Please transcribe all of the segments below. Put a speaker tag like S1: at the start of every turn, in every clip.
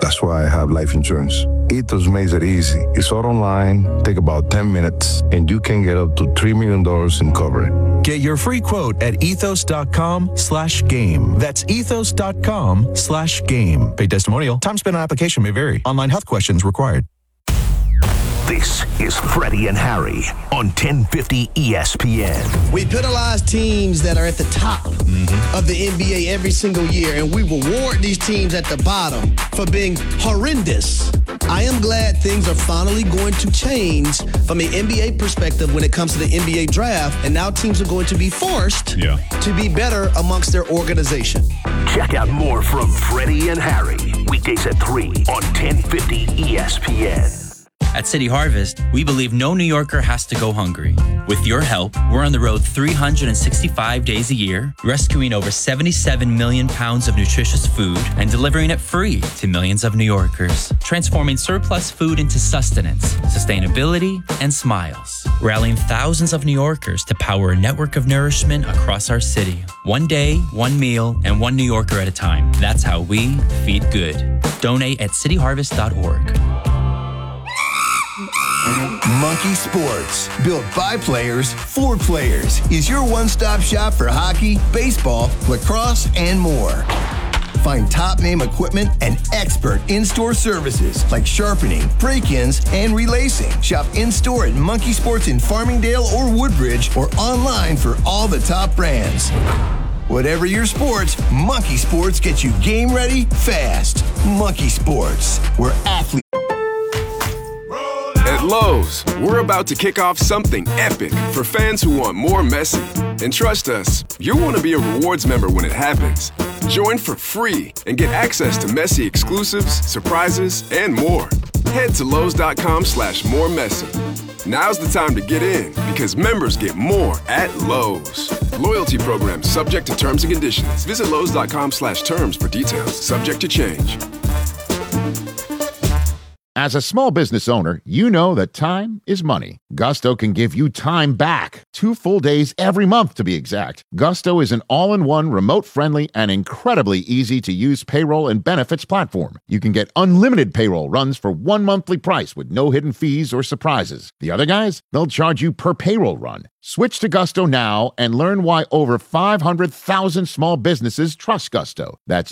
S1: That's why I have life insurance. Ethos makes it easy. It's all online, take about 10 minutes, and you can get up to $3 million in coverage.
S2: Get your free quote at ethos.com/game. That's ethos.com/game. Paid testimonial. Time spent on application may vary. Online health questions required.
S3: This is Freddie and Harry on 1050 ESPN.
S4: We penalize teams that are at the top of the NBA every single year, and we reward these teams at the bottom for being horrendous. I am glad things are finally going to change from an NBA perspective when it comes to the NBA draft, and now teams are going to be forced to be better amongst their organization.
S3: Check out more from Freddie and Harry, weekdays at 3 on 1050 ESPN.
S5: At City Harvest, we believe no New Yorker has to go hungry. With your help, we're on the road 365 days a year, rescuing over 77 million pounds of nutritious food and delivering it free to millions of New Yorkers, transforming surplus food into sustenance, sustainability, and smiles, rallying thousands of New Yorkers to power a network of nourishment across our city. One day, one meal, and one New Yorker at a time. That's how we feed good. Donate at cityharvest.org.
S6: Monkey Sports, built by players for players, is your one-stop shop for hockey, baseball, lacrosse, and more. Find top-name equipment and expert in-store services like sharpening, break-ins, and relacing. Shop in-store at Monkey Sports in Farmingdale or Woodbridge, or online for all the top brands. Whatever your sports, Monkey Sports gets you game ready fast. Monkey Sports, where athletes...
S7: At Lowe's, we're about to kick off something epic for fans who want more Messi. And trust us, you'll want to be a rewards member when it happens. Join for free and get access to Messi exclusives, surprises, and more. Head to Lowe's.com/moremessi. Now's the time to get in because members get more at Lowe's. Loyalty program subject to terms and conditions. Visit Lowe's.com/terms for details. Subject to change.
S8: As a small business owner, you know that time is money. Gusto can give you time back. 2 full days every month, to be exact. Gusto is an all-in-one, remote-friendly, and incredibly easy-to-use payroll and benefits platform. You can get unlimited payroll runs for one monthly price with no hidden fees or surprises. The other guys, they'll charge you per payroll run. Switch to Gusto now and learn why over 500,000 small businesses trust Gusto. That's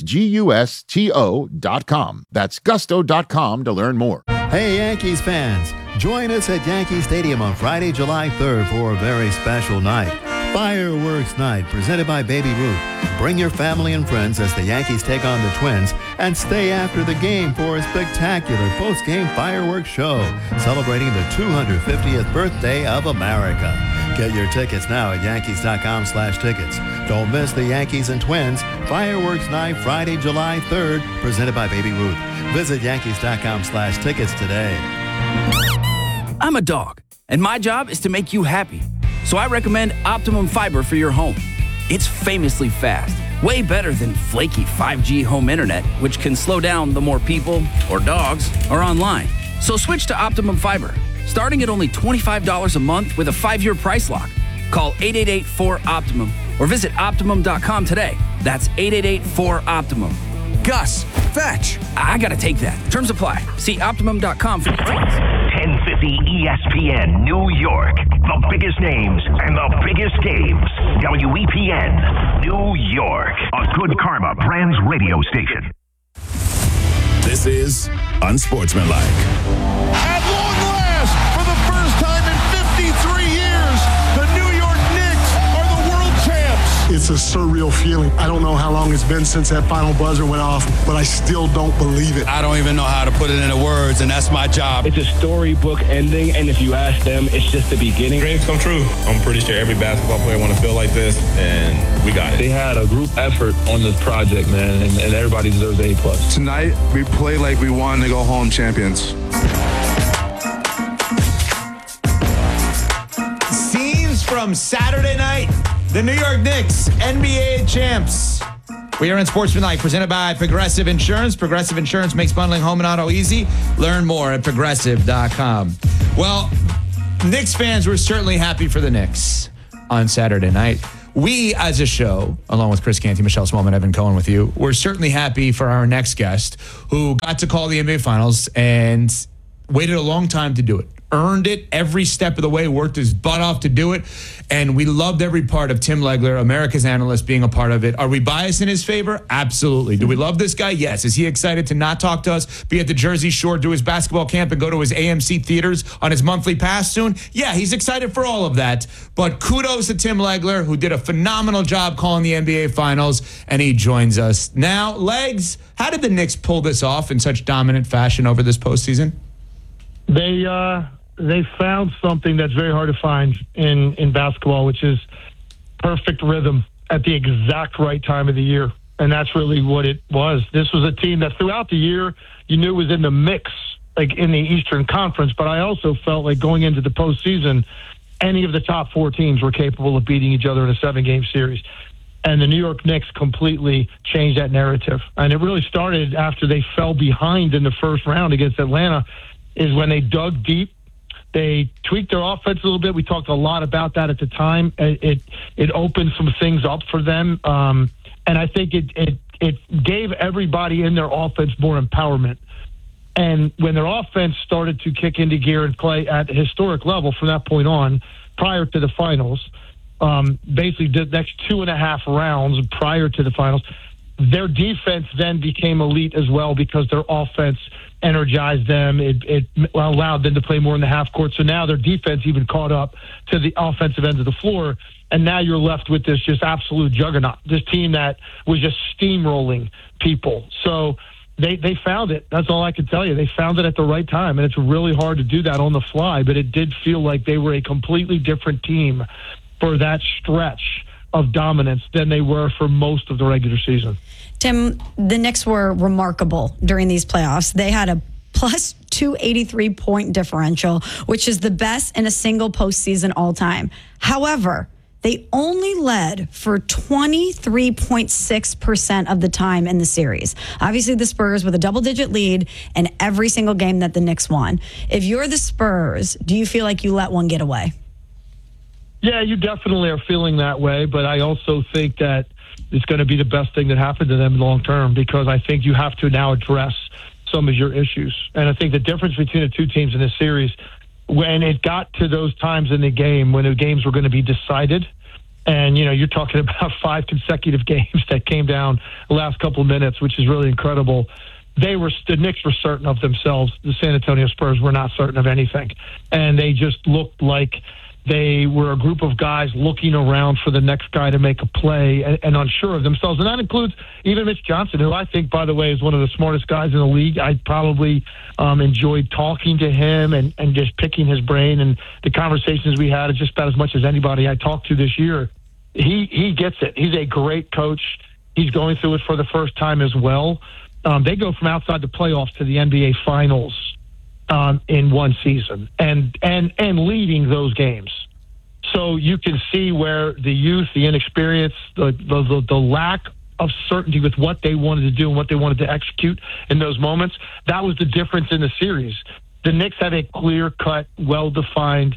S8: GUSTO.com. That's gusto.com to learn more.
S9: Hey, Yankees fans, join us at Yankee Stadium on Friday, July 3rd for a very special night. Fireworks Night, presented by Baby Ruth. Bring your family and friends as the Yankees take on the Twins, and stay after the game for a spectacular post-game fireworks show celebrating the 250th birthday of America. Get your tickets now at Yankees.com/tickets. Don't miss the Yankees and Twins Fireworks Night, Friday, July 3rd, presented by Baby Ruth. Visit Yankees.com/tickets today.
S10: I'm a dog, and my job is to make you happy. So I recommend Optimum Fiber for your home. It's famously fast, way better than flaky 5G home internet, which can slow down the more people or dogs are online. So switch to Optimum Fiber, starting at only $25 a month with a 5-year price lock. Call 888-4-OPTIMUM or visit Optimum.com today. That's 888-4-OPTIMUM. Gus, fetch. I gotta take that. Terms apply. See Optimum.com for details.
S3: 1050 ESPN New York. The biggest names and the biggest games. WEPN New York. A Good Karma Brands radio station.
S11: This is Unsportsmanlike.
S12: At long last, for the first time in 53 years, the New York Knicks are the world champs.
S13: It's a surreal feeling. I don't know how long it's been since that final buzzer went off, but I still don't believe it.
S14: I don't even know how to put it into words, and that's my job.
S15: It's a storybook ending, and if you ask them, it's just the beginning.
S16: Dreams come true. I'm pretty sure every basketball player want to feel like this, and we got it.
S15: They had a group effort on this project, man, and everybody deserves an A+.
S17: Tonight, we play like we wanted to go home champions.
S18: Scenes from Saturday night. The New York Knicks, NBA champs. We are in Sportsmanlike, presented by Progressive Insurance. Progressive Insurance makes bundling home and auto easy. Learn more at progressive.com. Well, Knicks fans were certainly happy for the Knicks on Saturday night. We, as a show, along with Chris Canty, Michelle Smallman, Evan Cohen with you, we're certainly happy for our next guest who got to call the NBA Finals and waited a long time to do it. Earned it every step of the way, worked his butt off to do it. And we loved every part of Tim Legler, America's analyst, being a part of it. Are we biased in his favor? Absolutely. Do we love this guy? Yes. Is he excited to not talk to us, be at the Jersey Shore, do his basketball camp, and go to his AMC theaters on his monthly pass soon? Yeah, he's excited for all of that. But kudos to Tim Legler, who did a phenomenal job calling the NBA Finals, and he joins us now. Legs, how did the Knicks pull this off in such dominant fashion over this postseason?
S19: They found something that's very hard to find in basketball, which is perfect rhythm at the exact right time of the year. And that's really what it was. This was a team that throughout the year, you knew was in the mix, like in the Eastern Conference. But I also felt like going into the postseason, any of the top 4 teams were capable of beating each other in a 7-game series. And the New York Knicks completely changed that narrative. And it really started after they fell behind in the first round against Atlanta, is when they dug deep. They tweaked their offense a little bit. We talked a lot about that at the time. It opened some things up for them. And I think it gave everybody in their offense more empowerment. And when their offense started to kick into gear and play at a historic level from that point on, prior to the finals, basically the next 2.5 rounds prior to the finals, their defense then became elite as well because their offense energized them. It allowed them to play more in the half court. So now their defense even caught up to the offensive end of the floor. And now you're left with this just absolute juggernaut, this team that was just steamrolling people. So they found it. That's all I can tell you. They found it at the right time. And it's really hard to do that on the fly, but it did feel like they were a completely different team for that stretch of dominance than they were for most of the regular season.
S20: Tim, the Knicks were remarkable during these playoffs. They had a plus 283 point differential, which is the best in a single postseason all time. However, they only led for 23.6% of the time in the series. Obviously, the Spurs with a double-digit lead in every single game that the Knicks won. If you're the Spurs, do you feel like you let one get away?
S19: Yeah, you definitely are feeling that way, but I also think that it's going to be the best thing that happened to them long term, because I think you have to now address some of your issues. And I think the difference between the two teams in this series, when it got to those times in the game when the games were going to be decided, and you're talking about 5 consecutive games that came down the last couple of minutes, which is really incredible. The Knicks were certain of themselves. The San Antonio Spurs were not certain of anything, and they just looked like they were a group of guys looking around for the next guy to make a play and unsure of themselves. And that includes even Mitch Johnson, who I think, by the way, is one of the smartest guys in the league. I probably enjoyed talking to him and just picking his brain. And the conversations we had is just about as much as anybody I talked to this year. He gets it. He's a great coach. He's going through it for the first time as well. They go from outside the playoffs to the NBA Finals in one season and leading those games. So you can see where the youth, the inexperience, the lack of certainty with what they wanted to do and what they wanted to execute in those moments, that was the difference in the series. The Knicks have a clear-cut, well-defined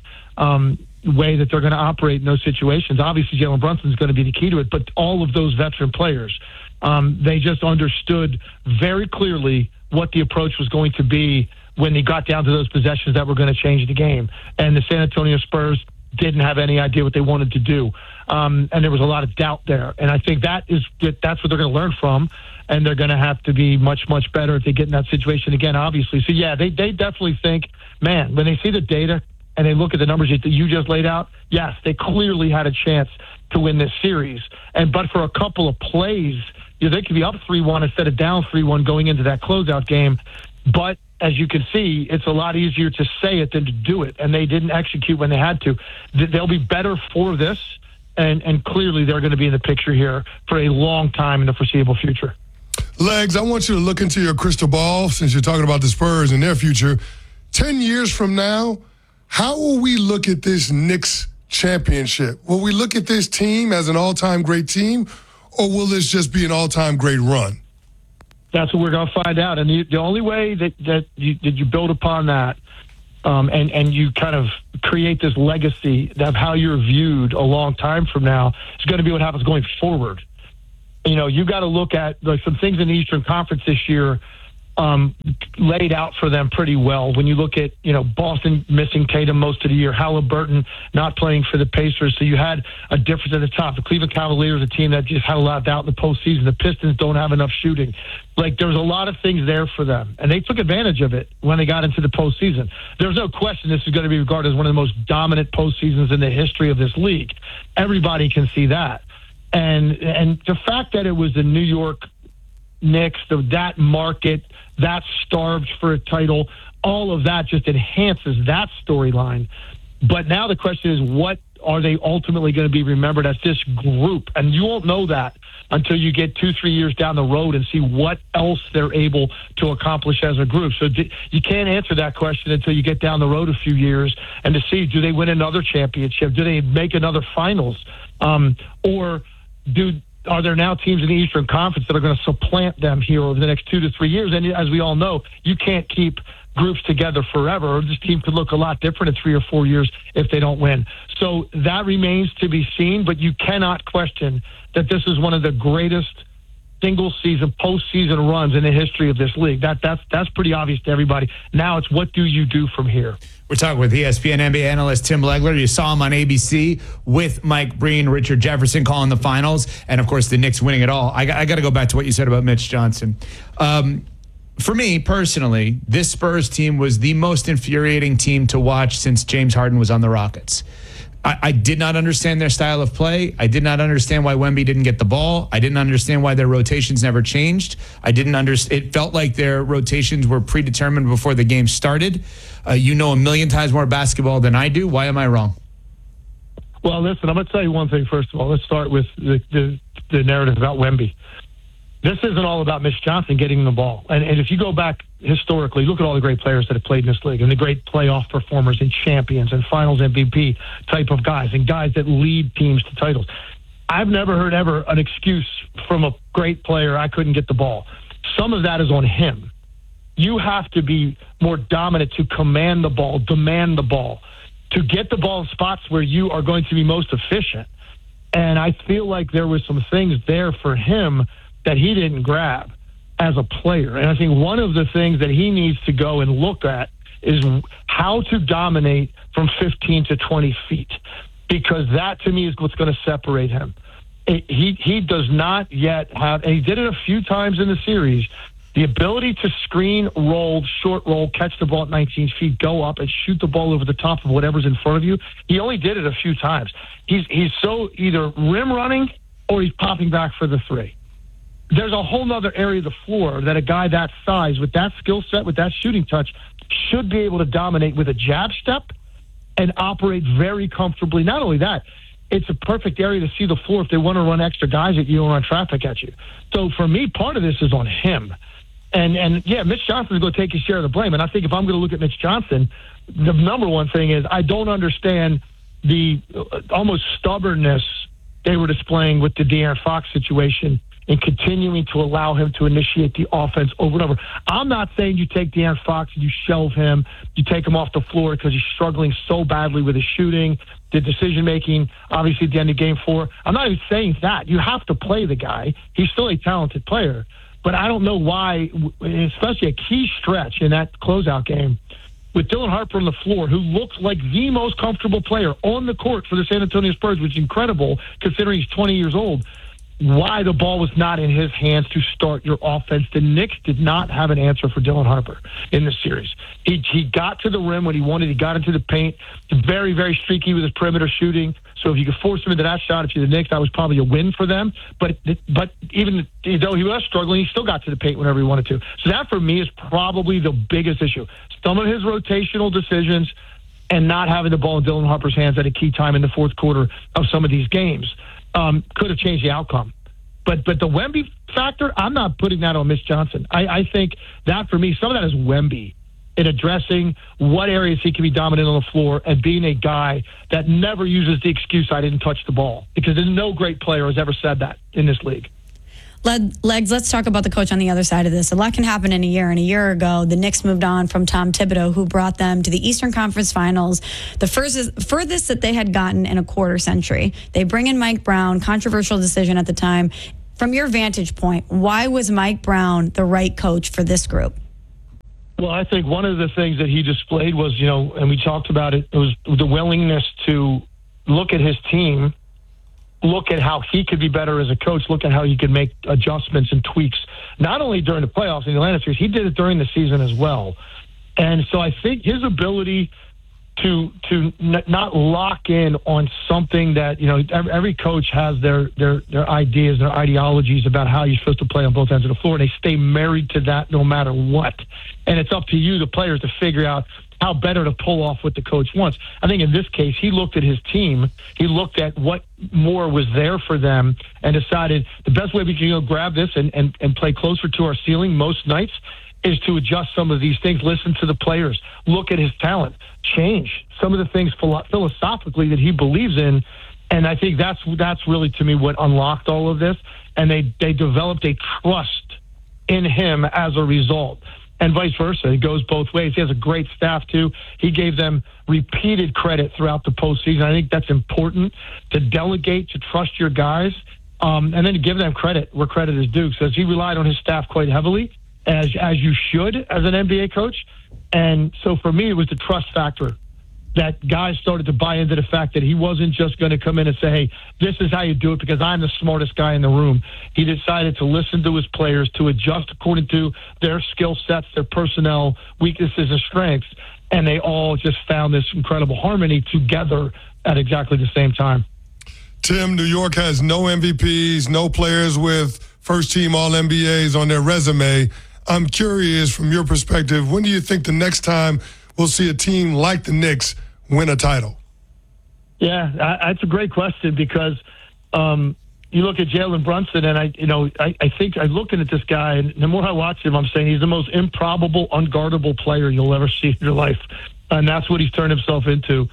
S19: way that they're going to operate in those situations. Obviously, Jalen Brunson is going to be the key to it, but all of those veteran players, they just understood very clearly what the approach was going to be when they got down to those possessions that were going to change the game. And the San Antonio Spurs didn't have any idea what they wanted to do. And there was a lot of doubt there. And I think that's what they're going to learn from. And they're going to have to be much, much better if they get in that situation again, obviously. So, yeah, they definitely think, man, when they see the data and they look at the numbers that you just laid out, yes, they clearly had a chance to win this series. But for a couple of plays, they could be up 3-1 instead of down 3-1 going into that closeout game. But as you can see, it's a lot easier to say it than to do it, and they didn't execute when they had to. They'll be better for this, and clearly they're going to be in the picture here for a long time in the foreseeable future.
S12: Legs, I want you to look into your crystal ball, since you're talking about the Spurs and their future. 10 years from now, how will we look at this Knicks championship? Will we look at this team as an all-time great team, or will this just be an all-time great run?
S19: That's what we're going to find out. And the only way that you build upon that and you kind of create this legacy of how you're viewed a long time from now, is going to be what happens going forward. You know, you got to look at some things in the Eastern Conference this year laid out for them pretty well. When you look at, Boston missing Tatum most of the year, Halliburton not playing for the Pacers, so you had a difference at the top. The Cleveland Cavaliers, a team that just had a lot of doubt in the postseason. The Pistons don't have enough shooting. Like, there's a lot of things there for them, and they took advantage of it when they got into the postseason. There's no question this is going to be regarded as one of the most dominant postseasons in the history of this league. Everybody can see that. And the fact that it was the New York Knicks, that market, that starved for a title, all of that just enhances that storyline. But now the question is, what are they ultimately going to be remembered as, this group? And you won't know that until you get 2-3 years down the road and see what else they're able to accomplish as a group. So you can't answer that question until you get down the road a few years and to see, do they win another championship? Do they make another finals? Or are there now teams in the Eastern Conference that are going to supplant them here over the next 2 to 3 years? And as we all know, you can't keep groups together forever. This team could look a lot different in 3 or 4 years if they don't win. So that remains to be seen, but you cannot question that this is one of the greatest single-season, postseason runs in the history of this league. That's pretty obvious to everybody. Now it's, what do you do from here?
S18: We're talking with ESPN NBA analyst Tim Legler. You saw him on ABC with Mike Breen, Richard Jefferson calling the finals, and, of course, the Knicks winning it all. I got to go back to what you said about Mitch Johnson. For me, personally, this Spurs team was the most infuriating team to watch since James Harden was on the Rockets. I did not understand their style of play. I did not understand why Wemby didn't get the ball. I didn't understand why their rotations never changed. It felt like their rotations were predetermined before the game started. You know a million times more basketball than I do. Why am I wrong?
S19: Well, listen, I'm going to tell you one thing first of all. Let's start with the narrative about Wemby. This isn't all about Mitch Johnson getting the ball. And if you go back historically, look at all the great players that have played in this league and the great playoff performers and champions and finals MVP type of guys and guys that lead teams to titles. I've never heard ever an excuse from a great player, I couldn't get the ball. Some of that is on him. You have to be more dominant to command the ball, demand the ball, to get the ball in spots where you are going to be most efficient. And I feel like there were some things there for him that he didn't grab as a player. And I think one of the things that he needs to go and look at is how to dominate from 15 to 20 feet, because that to me is what's going to separate him. He does not yet have, and he did it a few times in the series, the ability to screen, roll, short roll, catch the ball at 19 feet, go up and shoot the ball over the top of whatever's in front of you. He only did it a few times. He's so either rim running or he's popping back for the three. There's a whole nother area of the floor that a guy that size, with that skill set, with that shooting touch, should be able to dominate with a jab step and operate very comfortably. Not only that, it's a perfect area to see the floor if they want to run extra guys at you or run traffic at you. So for me, part of this is on him. And yeah, Mitch Johnson is going to take his share of the blame. And I think if I'm going to look at Mitch Johnson, the number one thing is I don't understand the almost stubbornness they were displaying with the De'Aaron Fox situation and continuing to allow him to initiate the offense over and over. I'm not saying you take De'Aaron Fox and you shelve him, you take him off the floor because he's struggling so badly with his shooting, the decision-making, obviously at the end of Game 4. I'm not even saying that. You have to play the guy. He's still a talented player. But I don't know why, especially a key stretch in that closeout game, with Dylan Harper on the floor, who looks like the most comfortable player on the court for the San Antonio Spurs, which is incredible considering he's 20 years old, why the ball was not in his hands to start your offense. The Knicks did not have an answer for Dylan Harper in this series. He got to the rim when he wanted. He got into the paint. Very, very streaky with his perimeter shooting. So if you could force him into that shot, if you're the Knicks, that was probably a win for them. But even though he was struggling, he still got to the paint whenever he wanted to. So that, for me, is probably the biggest issue. Some of his rotational decisions and not having the ball in Dylan Harper's hands at a key time in the fourth quarter of some of these games could have changed the outcome. But the Wemby factor, I'm not putting that on Mitch Johnson. I think that, for me, some of that is Wemby in addressing what areas he can be dominant on the floor and being a guy that never uses the excuse, I didn't touch the ball, because there's no great player has ever said that in this league.
S20: Legs, let's talk about the coach on the other side of this. A lot can happen in a year. And a year ago, the Knicks moved on from Tom Thibodeau, who brought them to the Eastern Conference Finals, the furthest that they had gotten in a quarter century. They bring in Mike Brown, controversial decision at the time. From your vantage point, why was Mike Brown the right coach for this group?
S19: Well, I think one of the things that he displayed was, and we talked about it was the willingness to look at his team, look at how he could be better as a coach, look at how he could make adjustments and tweaks, not only during the playoffs in the Atlanta series, he did it during the season as well. And so I think his ability to not lock in on something that, every coach has their ideas, their ideologies about how you're supposed to play on both ends of the floor, and they stay married to that no matter what. And it's up to you, the players, to figure out how better to pull off what the coach wants. I think in this case, he looked at his team, he looked at what more was there for them, and decided the best way we can grab this and play closer to our ceiling most nights is to adjust some of these things, listen to the players, look at his talent, change some of the things philosophically that he believes in. And I think that's really, to me, what unlocked all of this. And they developed a trust in him as a result. And vice versa. It goes both ways. He has a great staff, too. He gave them repeated credit throughout the postseason. I think that's important, to delegate, to trust your guys, and then to give them credit where credit is due. So he relied on his staff quite heavily, as you should as an NBA coach. And so for me, it was the trust factor that guys started to buy into the fact that he wasn't just going to come in and say, hey, this is how you do it because I'm the smartest guy in the room. He decided to listen to his players, to adjust according to their skill sets, their personnel, weaknesses, and strengths. And they all just found this incredible harmony together at exactly the same time.
S12: Tim, New York has no MVPs, no players with first-team All-NBAs on their resume. I'm curious, from your perspective, when do you think the next time we'll see a team like the Knicks win a title?
S19: Yeah, that's a great question because you look at Jalen Brunson, and I think I'm looking at this guy, and the more I watch him, I'm saying he's the most improbable, unguardable player you'll ever see in your life, and that's what he's turned himself into.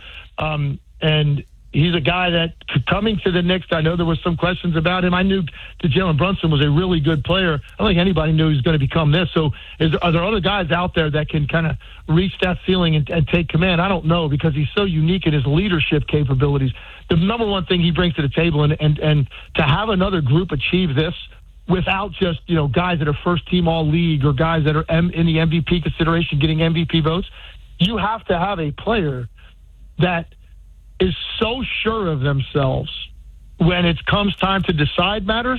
S19: And he's a guy that, coming to the Knicks, I know there was some questions about him. I knew that Jalen Brunson was a really good player. I don't think anybody knew he was going to become this. So are there other guys out there that can kind of reach that ceiling and take command? I don't know, because he's so unique in his leadership capabilities. The number one thing he brings to the table, and to have another group achieve this without just, guys that are first-team All-League or guys that are in the MVP consideration getting MVP votes, you have to have a player that is so sure of themselves when it comes time to decide matters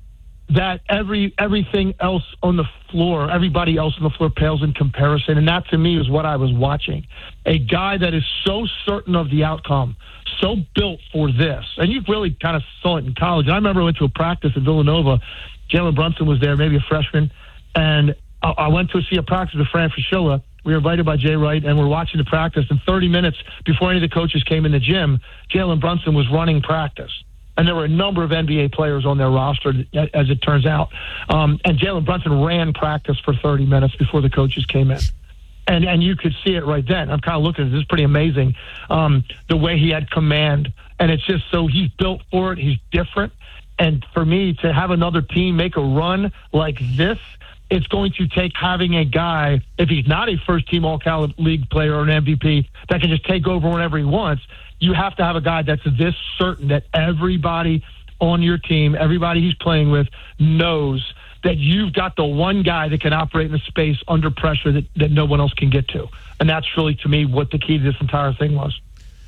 S19: that everything else on the floor, everybody else on the floor pales in comparison. And that, to me, is what I was watching. A guy that is so certain of the outcome, so built for this. And you really kind of saw it in college. And I remember I went to a practice at Villanova. Jalen Brunson was there, maybe a freshman. And I went to see a practice with Fran Fraschilla. We were invited by Jay Wright, and we're watching the practice. And 30 minutes before any of the coaches came in the gym, Jalen Brunson was running practice. And there were a number of NBA players on their roster, as it turns out. And Jalen Brunson ran practice for 30 minutes before the coaches came in. And you could see it right then. I'm kind of looking at this. It's pretty amazing, the way he had command. And it's just so he's built for it. He's different. And for me, to have another team make a run like this, it's going to take having a guy, if he's not a first-team All-Cal League player or an MVP, that can just take over whenever he wants. You have to have a guy that's this certain that everybody on your team, everybody he's playing with, knows that you've got the one guy that can operate in a space under pressure that no one else can get to. And that's really, to me, what the key to this entire thing was.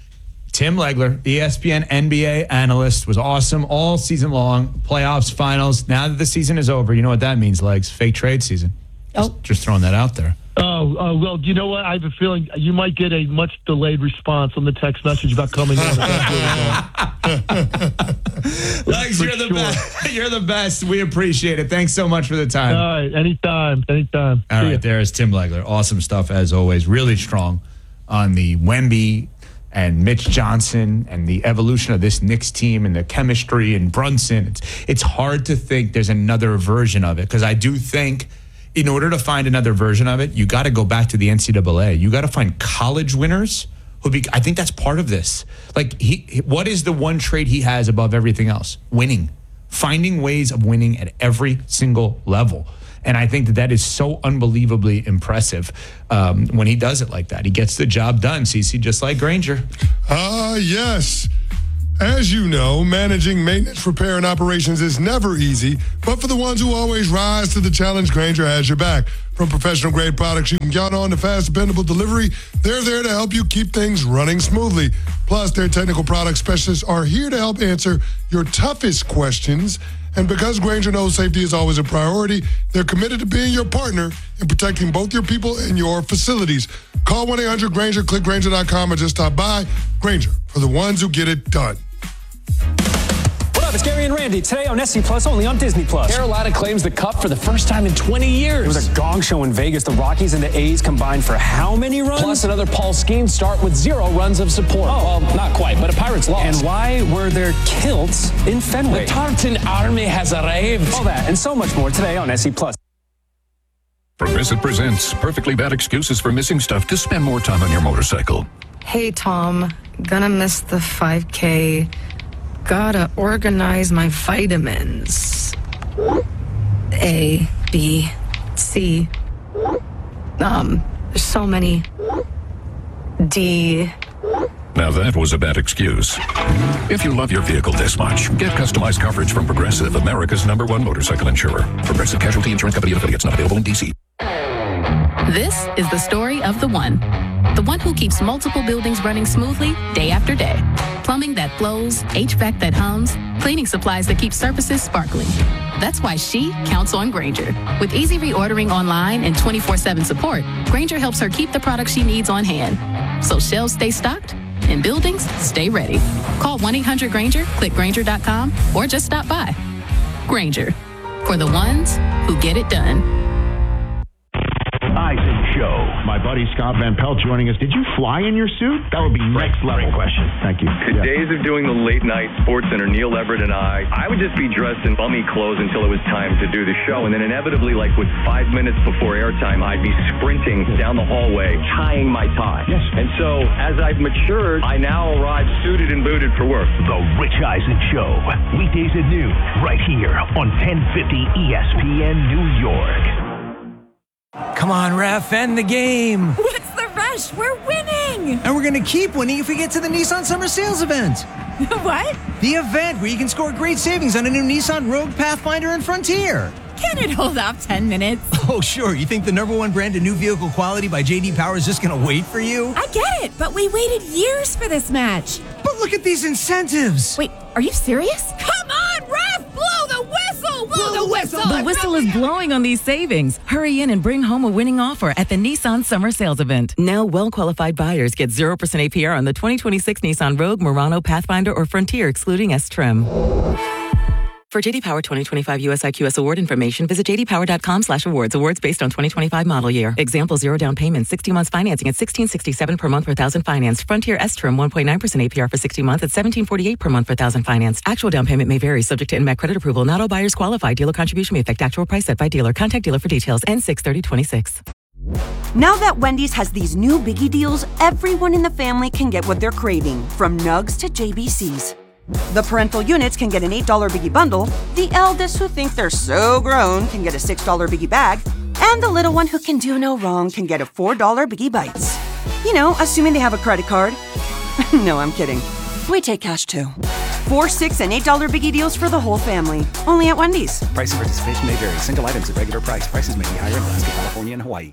S18: Tim Legler, ESPN NBA analyst, was awesome all season long. Playoffs, finals. Now that the season is over, you know what that means, Legs? Fake trade season. Just throwing that out there.
S19: Oh, well, you know what? I have a feeling you might get a much delayed response on the text message about coming on.
S18: Legs, you're the best. You're the best. We appreciate it. Thanks so much for the time.
S19: All right. Anytime.
S18: All right. There is Tim Legler. Awesome stuff, as always. Really strong on the Wemby and Mitch Johnson and the evolution of this Knicks team and the chemistry and Brunson. It's hard to think there's another version of it, because I do think in order to find another version of it, you got to go back to the NCAA. You got to find college winners I think that's part of this. Like, what is the one trait he has above everything else? Winning. finding ways of winning at every single level. And I think that is so unbelievably impressive when he does it like that. He gets the job done, CeCe, just like Granger.
S12: Yes. As you know, managing maintenance, repair, and operations is never easy, but for the ones who always rise to the challenge, Granger has your back. From professional-grade products you can count on to fast, dependable delivery, they're there to help you keep things running smoothly. Plus, their technical product specialists are here to help answer your toughest questions. And because Granger knows safety is always a priority, they're committed to being your partner in protecting both your people and your facilities. Call 1-800-GRANGER, click Granger.com, or just stop by. Granger, for the ones who get it done.
S21: What up, it's Gary and Randy. Today on SC Plus, only on Disney Plus. Carolina claims the cup for the first time in 20 years. It was a gong show in Vegas. The Rockies and the A's combined for how many runs? Plus another Paul Skeens start with 0 runs of support. Oh, well, not quite, but a Pirates lost. And why were there kilts in Fenway? The Tartan Army has arrived. All that and so much more today on SC Plus.
S22: Progressive presents perfectly bad excuses for missing stuff to spend more time on your motorcycle.
S23: Hey, Tom. Gonna miss the 5K. Gotta organize my vitamins. A, B, C. There's so many. D.
S22: Now that was a bad excuse. If you love your vehicle this much, get customized coverage from Progressive, America's #1 motorcycle insurer. Progressive Casualty Insurance Company and affiliates, not available in D.C.
S24: This is the story of the one who keeps multiple buildings running smoothly day after day. Plumbing that flows, HVAC that hums, cleaning supplies that keep surfaces sparkling. That's why she counts on Granger. With easy reordering online and 24/7 support, Granger helps her keep the products she needs on hand. So shelves stay stocked and buildings stay ready. Call 1-800-GRANGER, click Granger.com, or just stop by. Granger, for the ones who get it done.
S25: Eisen Show. My buddy Scott Van Pelt joining us. Did you fly in your suit? That would be next level.
S26: Great question.
S25: Thank you.
S26: The days of doing the late night sports center, Neil Everett and I would just be dressed in bummy clothes until it was time to do the show. And then inevitably, like with 5 minutes before airtime, I'd be sprinting down the hallway, tying my tie.
S25: Yes.
S26: And so as I've matured, I now arrive suited and booted for work.
S3: The Rich Eisen Show. Weekdays at noon, right here on 1050 ESPN New York.
S27: Come on, ref, end the game.
S28: What's the rush? We're winning.
S27: And we're going to keep winning if we get to the Nissan Summer Sales event.
S28: What?
S27: The event where you can score great savings on a new Nissan Rogue, Pathfinder, and Frontier.
S28: Can it hold off 10 minutes?
S27: Oh, sure. You think the #1 brand of new vehicle quality by J.D. Power is just going to wait for you?
S28: I get it, but we waited years for this match.
S27: But look at these incentives.
S28: Wait, are you serious? Come on, ref! Blow the whistle! Blow the whistle!
S29: The whistle is blowing on these savings. Hurry in and bring home a winning offer at the Nissan Summer Sales event. Now, well-qualified buyers get 0% APR on the 2026 Nissan Rogue, Murano, Pathfinder, or Frontier, excluding S-Trim. For J.D. Power 2025 US IQS award information, visit jdpower.com/awards. Awards based on 2025 model year. Example, 0 down payment, 60 months financing at $1,667 per month per thousand financed. Frontier S-Trim 1.9% APR for 60 months at $1,748 per month per thousand financed. Actual down payment may vary, subject to NMAC credit approval. Not all buyers qualify. Dealer contribution may affect actual price set by dealer. Contact dealer for details. N6/30/26.
S30: Now that Wendy's has these new biggie deals, everyone in the family can get what they're craving, from nugs to JBCs. The parental units can get an $8 biggie bundle, the eldest who think they're so grown can get a $6 biggie bag, and the little one who can do no wrong can get a $4 biggie bites. You know, assuming they have a credit card. No, I'm kidding. We take cash too. $4, $6, and $8 biggie deals for the whole family. Only at Wendy's.
S31: Price and participation may vary. Single items at regular price. Prices may be higher in Alaska, California, and Hawaii.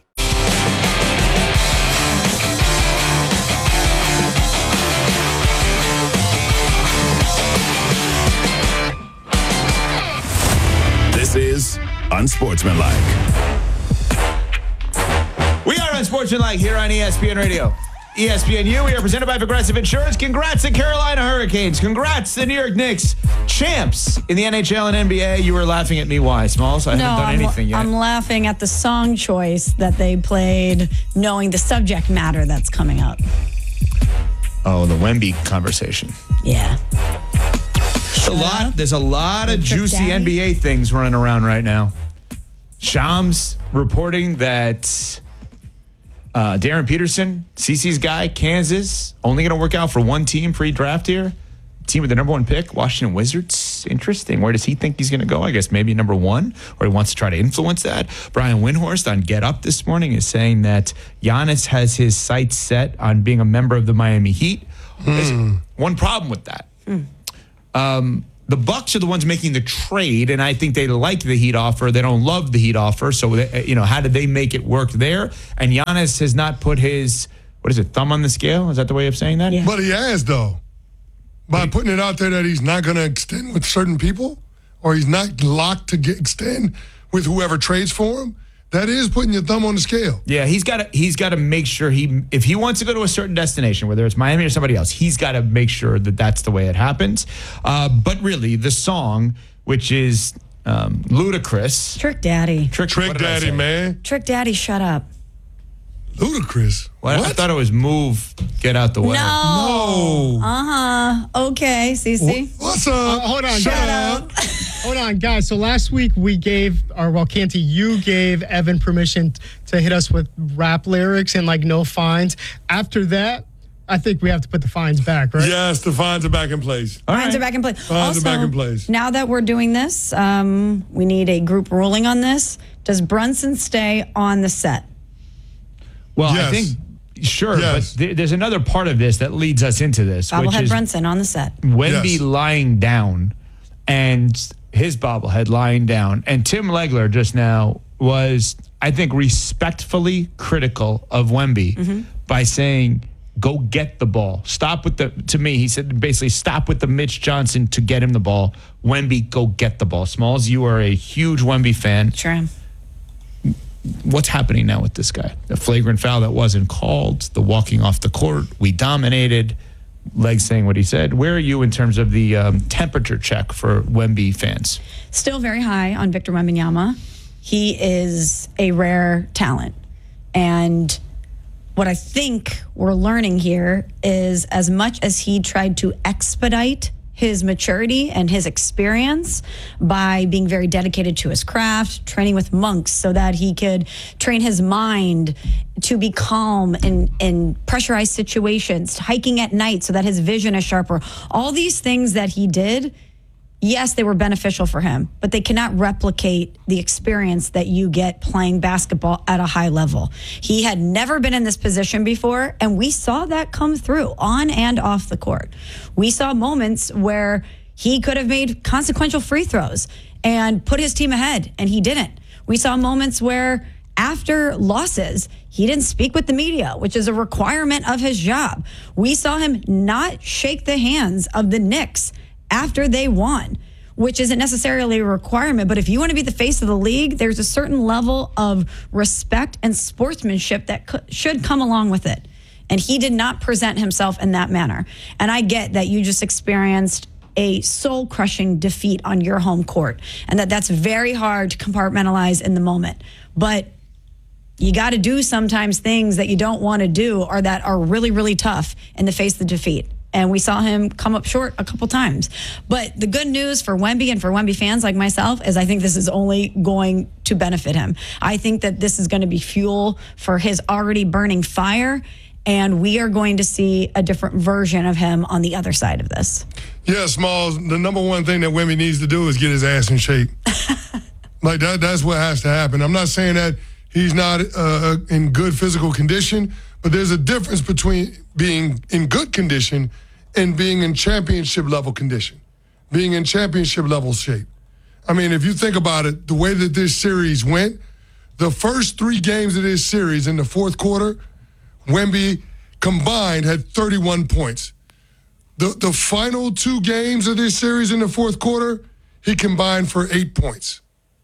S11: This is Unsportsmanlike.
S18: We are Unsportsmanlike here on ESPN Radio. ESPNU, we are presented by Progressive Insurance. Congrats to Carolina Hurricanes. Congrats to the New York Knicks, champs in the NHL and NBA. You were laughing at me. Why, Smalls? I haven't done anything yet.
S20: I'm laughing at the song choice that they played, knowing the subject matter that's coming up.
S18: Oh, the Wemby conversation.
S20: Yeah.
S18: There's a lot of juicy NBA things running around right now. Shams reporting that Darren Peterson, CeCe's guy, Kansas, only going to work out for one team pre-draft here. team with the number 1 pick, Washington Wizards. Interesting. Where does he think he's going to go? I guess maybe number 1, or he wants to try to influence that. Brian Windhorst on Get Up this morning is saying that Giannis has his sights set on being a member of the Miami Heat. There's one problem with that. The Bucks are the ones making the trade, and I think they like the Heat offer. They don't love the Heat offer. So, how did they make it work there? And Giannis has not put his, thumb on the scale? Is that the way of saying that?
S12: Yeah. But he has, though. By putting it out there that he's not going to extend with certain people, or he's not locked to extend with whoever trades for him, that is putting your thumb on the scale.
S18: Yeah, he's got to make sure if he wants to go to a certain destination, whether it's Miami or somebody else, he's got to make sure that that's the way it happens. But really, the song, which is Ludacris.
S20: Trick Daddy.
S12: Trick Daddy, man.
S20: Trick Daddy, shut up.
S12: Ludacris.
S18: What? I thought it was Move, Get Out the Way.
S20: No. Okay, Cece.
S12: What's up?
S1: Hold on.
S20: Shut up.
S1: Hold on, guys. So last week we Canty, you gave Evan permission to hit us with rap lyrics and no fines. After that, I think we have to put the fines back, right?
S12: Yes, the fines are back in place.
S20: Fines are back in place.
S12: Fines are back in place.
S20: Now that we're doing this, we need a group ruling on this. Does Brunson stay on the set?
S18: Well,
S12: yes.
S18: I think, sure, but there's another part of this that leads us into this, which
S20: Bobblehead
S18: is
S20: Brunson on the set.
S18: Wemby lying down and his bobblehead lying down. And Tim Legler just now was, I think, respectfully critical of Wemby by saying, go get the ball. To me, he said, basically, stop with the Mitch Johnson to get him the ball. Wemby, go get the ball. Smalls, you are a huge Wemby fan.
S20: Sure am.
S18: What's happening now with this guy? The flagrant foul that wasn't called, the walking off the court, we dominated, Leg saying what he said. Where are you in terms of the temperature check for Wemby fans?
S20: Still very high on Victor Wembanyama. He is a rare talent. And what I think we're learning here is, as much as he tried to expedite his maturity and his experience by being very dedicated to his craft, training with monks so that he could train his mind to be calm in pressurized situations, hiking at night so that his vision is sharper. All these things that he did, yes, they were beneficial for him, but they cannot replicate the experience that you get playing basketball at a high level. He had never been in this position before, and we saw that come through on and off the court. We saw moments where he could have made consequential free throws and put his team ahead, and he didn't. We saw moments where after losses, he didn't speak with the media, which is a requirement of his job. We saw him not shake the hands of the Knicks after they won, which isn't necessarily a requirement. But if you want to be the face of the league, there's a certain level of respect and sportsmanship that should come along with it. And he did not present himself in that manner. And I get that you just experienced a soul-crushing defeat on your home court, and that's very hard to compartmentalize in the moment. But you got to do sometimes things that you don't want to do or that are really, really tough in the face of the defeat. And we saw him come up short a couple times. But the good news for Wemby and for Wemby fans like myself is I think this is only going to benefit him. I think that this is going to be fuel for his already burning fire, and we are going to see a different version of him on the other side of this.
S12: Yeah, Smalls, the number one thing that Wemby needs to do is get his ass in shape. That's what has to happen. I'm not saying that he's not in good physical condition, but there's a difference between being in good condition and being in championship level condition, being in championship level shape. I mean, if you think about it, the way that this series went, the first 3 games of this series in the fourth quarter, Wemby combined had 31 points. The final 2 games of this series in the fourth quarter, he combined for 8 points.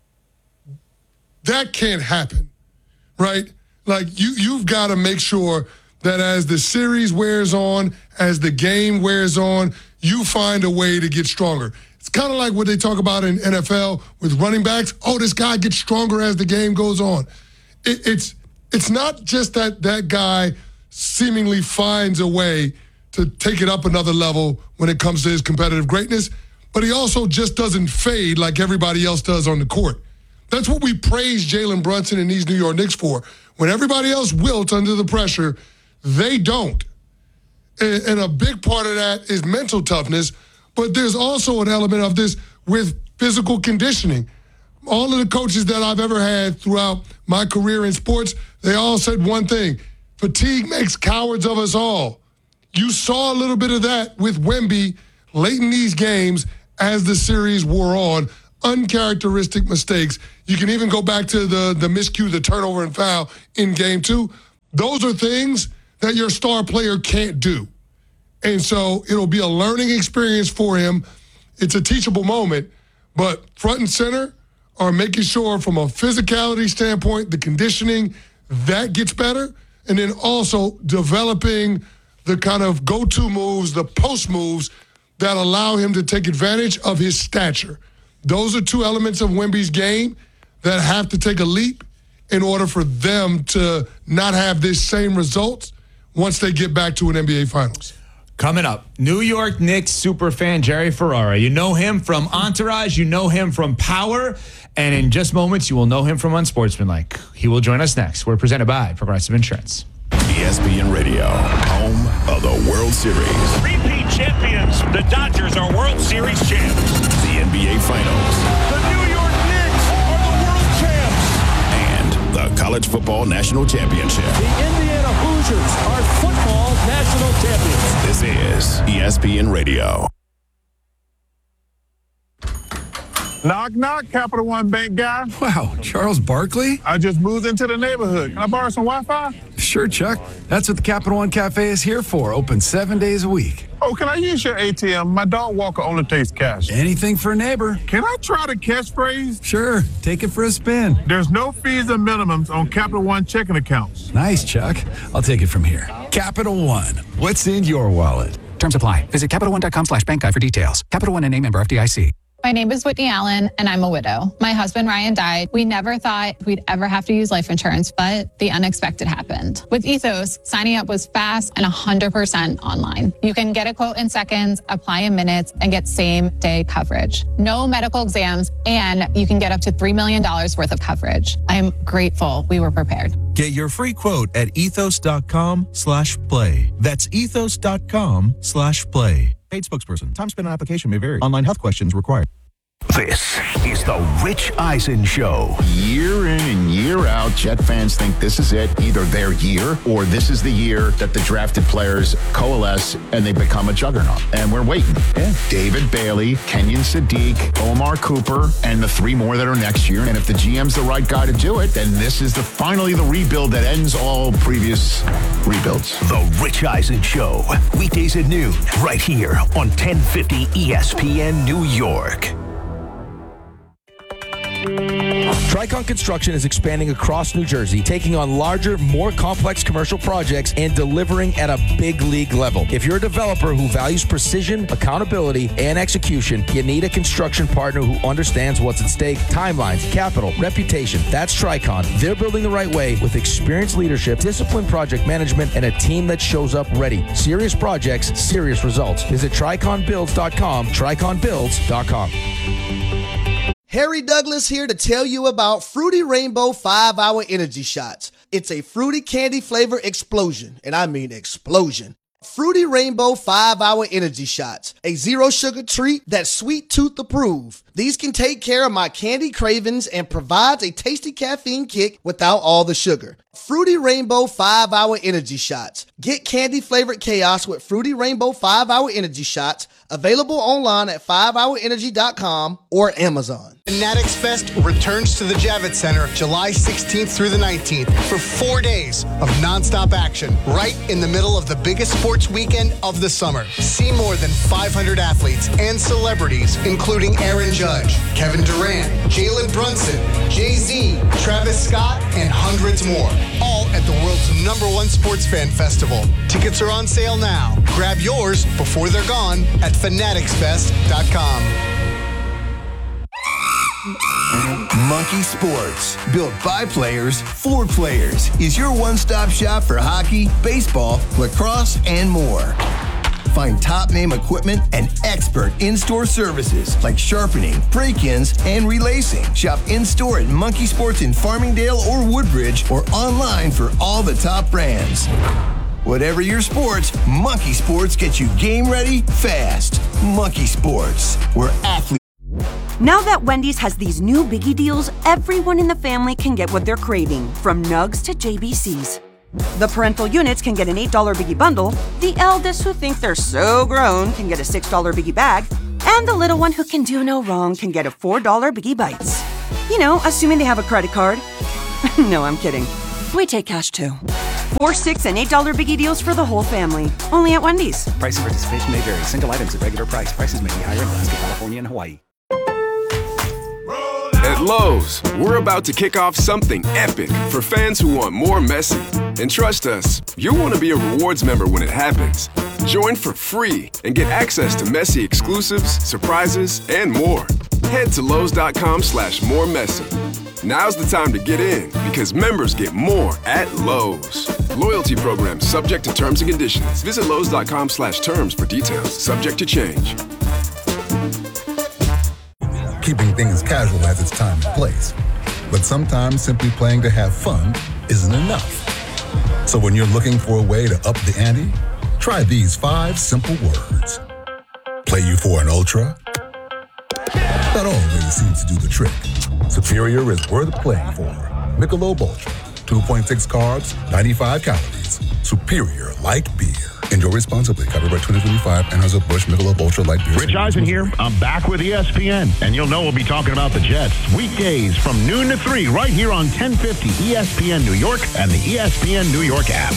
S12: That can't happen, right? Like, you've got to make sure that as the series wears on, as the game wears on, you find a way to get stronger. It's kind of like what they talk about in NFL with running backs. Oh, this guy gets stronger as the game goes on. It's not just that guy seemingly finds a way to take it up another level when it comes to his competitive greatness, but he also just doesn't fade like everybody else does on the court. That's what we praise Jalen Brunson and these New York Knicks for. When everybody else wilts under the pressure, they don't. And a big part of that is mental toughness, But there's also an element of this with physical conditioning. All of the coaches that I've ever had throughout my career in sports, they all said one thing: fatigue makes cowards of us all. You saw a little bit of that with Wemby late in these games as the series wore on. Uncharacteristic mistakes. You can even go back to the miscue, the turnover and foul in game 2. Those are things that your star player can't do. And so it'll be a learning experience for him. It's a teachable moment, but front and center are making sure from a physicality standpoint, the conditioning, that gets better. And then also developing the kind of go-to moves, the post moves that allow him to take advantage of his stature. Those are 2 elements of Wemby's game that have to take a leap in order for them to not have this same results once they get back to an NBA Finals.
S18: Coming up, New York Knicks superfan Jerry Ferrara. You know him from Entourage. You know him from Power. And in just moments, you will know him from Unsportsmanlike. He will join us next. We're presented by Progressive Insurance.
S11: ESPN Radio, home of the World Series.
S2: Repeat champions. The Dodgers are World Series champs.
S11: The NBA Finals.
S2: The New York Knicks are the world champs.
S11: And the College Football National Championship.
S21: The Indiana Hoosiers are football national champions.
S11: This is ESPN Radio.
S4: Knock, knock, Capital One Bank guy.
S5: Wow, Charles Barkley?
S4: I just moved into the neighborhood. Can I borrow some Wi-Fi?
S5: Sure, Chuck. That's what the Capital One Cafe is here for. Open 7 days a week.
S4: Oh, can I use your ATM? My dog Walker only takes cash.
S5: Anything for a neighbor.
S4: Can I try the catchphrase?
S5: Sure, take it for a spin.
S4: There's no fees and minimums on Capital One checking accounts.
S5: Nice, Chuck. I'll take it from here. Capital One. What's in your wallet?
S31: Terms apply. Visit CapitalOne.com/bankguide for details. Capital One, N.A. member FDIC.
S6: My name is Whitney Allen, and I'm a widow. My husband, Ryan, died. We never thought we'd ever have to use life insurance, but the unexpected happened. With Ethos, signing up was fast and 100% online. You can get a quote in seconds, apply in minutes, and get same-day coverage. No medical exams, and you can get up to $3 million worth of coverage. I am grateful we were prepared.
S7: Get your free quote at ethos.com/play. That's ethos.com/play. Paid spokesperson. Time spent on application may vary. Online health questions required.
S3: This is the Rich Eisen Show.
S25: Year in and year out, Jet fans think this is it, either their year or this is the year that the drafted players coalesce and they become a juggernaut. And we're waiting. Yeah. David Bailey, Kenyon Sadiq, Omar Cooper, and the 3 more that are next year. And if the GM's the right guy to do it, then this is finally the rebuild that ends all previous rebuilds.
S3: The Rich Eisen Show. Weekdays at noon, right here on 1050 ESPN New York.
S8: Tricon Construction is expanding across New Jersey, taking on larger, more complex commercial projects and delivering at a big league level. If you're a developer who values precision, accountability, and execution, you need a construction partner who understands what's at stake, timelines, capital, reputation. That's Tricon. They're building the right way with experienced leadership, disciplined project management, and a team that shows up ready. Serious projects, serious results. Visit TriconBuilds.com, TriconBuilds.com.
S9: Harry Douglas here to tell you about Fruity Rainbow 5-Hour Energy Shots. It's a fruity candy flavor explosion, and I mean explosion. Fruity Rainbow 5-Hour Energy Shots, a zero sugar treat that's sweet tooth approved. These can take care of my candy cravings and provides a tasty caffeine kick without all the sugar. Fruity Rainbow 5-Hour Energy Shots. Get candy flavored chaos with Fruity Rainbow 5-Hour Energy Shots, available online at 5hourenergy.com or Amazon.
S10: Fanatics Fest returns to the Javits Center July 16th through the 19th for 4 days of nonstop action right in the middle of the biggest sports weekend of the summer. See more than 500 athletes and celebrities, including Aaron Judge, Kevin Durant, Jalen Brunson, Jay-Z, Travis Scott, and hundreds more. All at the world's #1 sports fan festival. Tickets are on sale now. Grab yours before they're gone at fanaticsfest.com.
S13: Monkey Sports, built by players for players, is your one-stop shop for hockey, baseball, lacrosse, and more. Find top-name equipment and expert in-store services like sharpening, break-ins, and relacing. Shop in-store at Monkey Sports in Farmingdale or Woodbridge or online for all the top brands. Whatever your sports, Monkey Sports gets you game ready fast. Monkey Sports, where athletes.
S30: Now that Wendy's has these new biggie deals, everyone in the family can get what they're craving, from nugs to JBCs. The parental units can get an $8 biggie bundle, the eldest who think they're so grown can get a $6 biggie bag, and the little one who can do no wrong can get a $4 biggie bites. You know, assuming they have a credit card. No, I'm kidding. We take cash too. $4, $6, and $8 biggie deals for the whole family. Only at Wendy's.
S31: Price and participation may vary. Single items at regular price. Prices may be higher in Alaska, California, and Hawaii.
S14: At Lowe's, we're about to kick off something epic for fans who want more Messi. And trust us, you'll want to be a rewards member when it happens. Join for free and get access to Messi exclusives, surprises, and more. Head to Lowe's.com/moremessy. Now's the time to get in because members get more at Lowe's. Loyalty program subject to terms and conditions. Visit Lowe's.com/terms for details. Subject to change.
S15: Keeping things casual has its time and place. But sometimes simply playing to have fun isn't enough. So when you're looking for a way to up the ante, try these 5 simple words. Play you for an ultra? That always seems to do the trick. Superior is worth playing for. Michelob Ultra, 2.6 carbs, 95 calories. Superior like beer. Enjoy responsibly. Copyright 2025. Anheuser-Busch Michelob Ultra Light Beer.
S3: Rich Eisen here. I'm back with ESPN, and you'll know we'll be talking about the Jets weekdays from noon to 3 right here on 1050 ESPN New York and the ESPN New York app.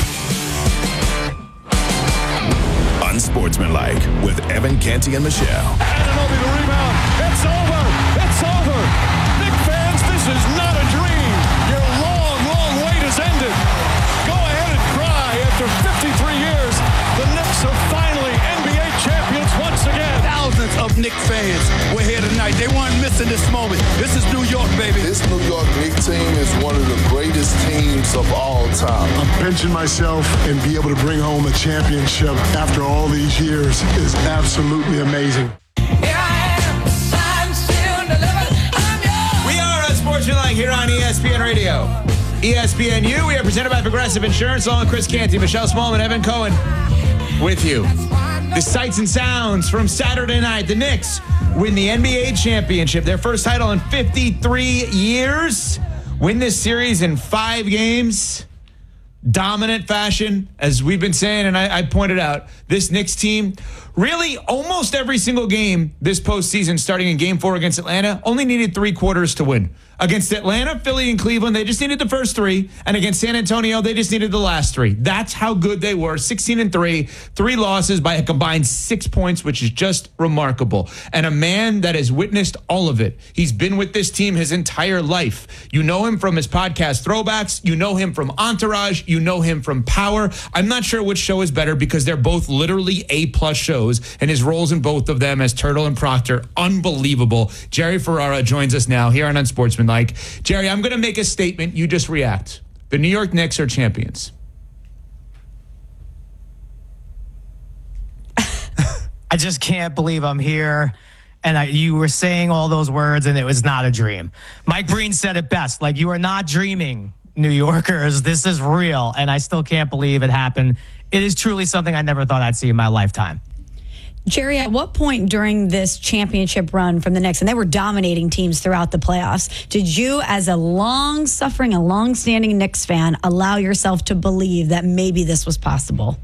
S11: Unsportsmanlike with Evan Canty and Michelle.
S2: Anunoby the rebound. It's over. It's over. Knicks fans, this is not a dream. Your long, long wait has ended. Go ahead and cry. After 53 years, the Knicks are finally NBA champions once again.
S16: Thousands of Knicks fans were here tonight. They weren't missing this moment. This is New York, baby.
S17: This New York Knicks team is one of the greatest teams of all time.
S12: I'm benching myself and be able to bring home a championship after all these years is absolutely amazing.
S18: We are Unsportsmanlike here on ESPN Radio. ESPNU, we are presented by Progressive Insurance, along with Chris Canty, Michelle Smallman, Evan Cohen with you. The sights and sounds from Saturday night. The Knicks win the NBA championship, their first title in 53 years. Win this series in 5 games. Dominant fashion, as we've been saying, and I pointed out, this Knicks team, really almost every single game this postseason, starting in Game 4 against Atlanta, only needed 3 quarters to win. Against Atlanta, Philly, and Cleveland, they just needed the first 3. And against San Antonio, they just needed the last 3. That's how good they were. 16-3, 3 losses by a combined 6 points, which is just remarkable. And a man that has witnessed all of it. He's been with this team his entire life. You know him from his podcast Throwbacks. You know him from Entourage. You know him from Power. I'm not sure which show is better because they're both literally A+ shows. And his roles in both of them as Turtle and Proctor, unbelievable. Jerry Ferrara joins us now here on Unsportsmanlike. Jerry, I'm going to make a statement. You just react. The New York Knicks are champions.
S19: I just can't believe I'm here. And you were saying all those words, and it was not a dream. Mike Breen said it best. Like, you are not dreaming, New Yorkers. This is real. And I still can't believe it happened. It is truly something I never thought I'd see in my lifetime.
S20: Jerry, at what point during this championship run from the Knicks, and they were dominating teams throughout the playoffs, did you, as a long-suffering, a long-standing Knicks fan, allow yourself to believe that maybe this was possible?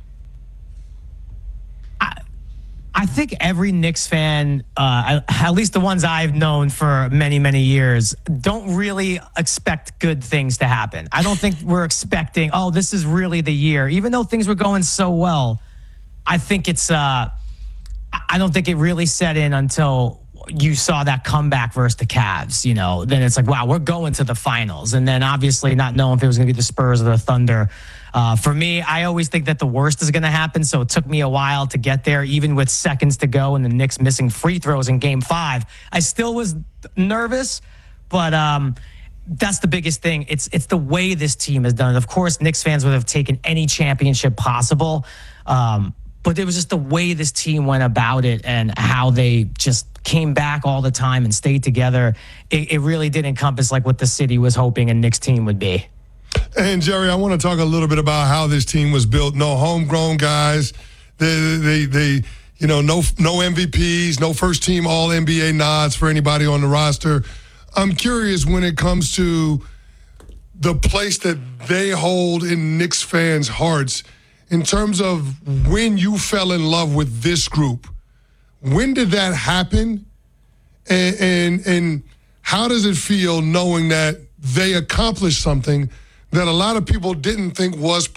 S19: I think every Knicks fan, at least the ones I've known for many, many years, don't really expect good things to happen. I don't think we're expecting, oh, this is really the year. Even though things were going so well, I think it's... I don't think it really set in until you saw that comeback versus the Cavs, you know. Then it's like, wow, we're going to the finals. And then obviously not knowing if it was going to be the Spurs or the Thunder. For me, I always think that the worst is going to happen. So it took me a while to get there, even with seconds to go and the Knicks missing free throws in Game 5. I still was nervous, but that's the biggest thing. It's the way this team has done it. Of course, Knicks fans would have taken any championship possible. But it was just the way this team went about it and how they just came back all the time and stayed together. It really did encompass like what the city was hoping a Knicks team would be.
S12: And Jerry, I want to talk a little bit about how this team was built. No homegrown guys. They no MVPs, no first team All NBA nods for anybody on the roster. I'm curious when it comes to the place that they hold in Knicks fans' hearts in terms of when you fell in love with this group. When did that happen? And how does it feel knowing that they accomplished something that a lot of people didn't think was